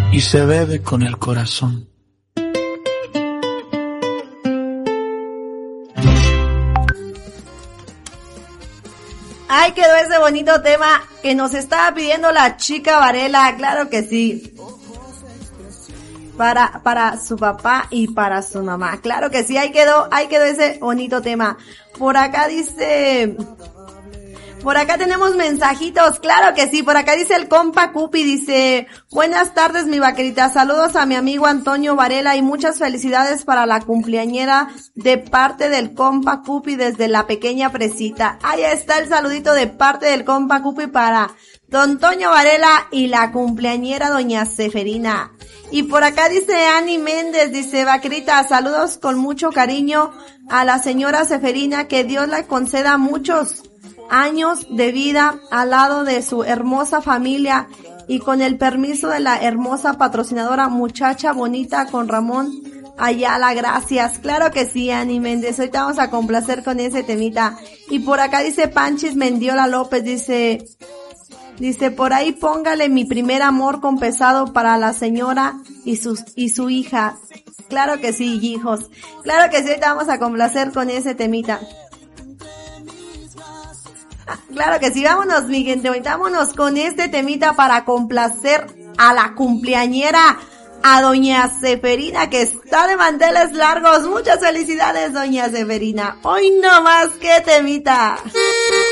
y se bebe con el corazón. Ay, quedó ese bonito tema que nos estaba pidiendo la chica Varela, claro que sí. Para su papá y para su mamá, claro que sí, ahí quedó ese bonito tema. Por acá tenemos mensajitos, claro que sí, por acá dice el compa Cupi, dice, buenas tardes mi vaquerita, saludos a mi amigo Antonio Varela y muchas felicidades para la cumpleañera de parte del compa Cupi desde la pequeña Presita. Ahí está el saludito de parte del compa Cupi para don Toño Varela y la cumpleañera doña Seferina. Y por acá dice Ani Méndez, dice, vaquerita, saludos con mucho cariño a la señora Seferina, que Dios le conceda muchos años de vida al lado de su hermosa familia y con el permiso de la hermosa patrocinadora Muchacha Bonita con Ramón Ayala, gracias. Claro que sí, Ani Méndez, hoy te vamos a complacer con ese temita. Y por acá dice Panchis Mendiola López, dice, por ahí póngale mi primer amor con pesado para la señora y su hija. Claro que sí, hijos. Claro que sí, hoy te vamos a complacer con ese temita. Claro que sí, vámonos, mi gente, vámonos con este temita para complacer a la cumpleañera, a doña Seferina, que está de manteles largos. Muchas felicidades, doña Seferina. Hoy no más, qué temita.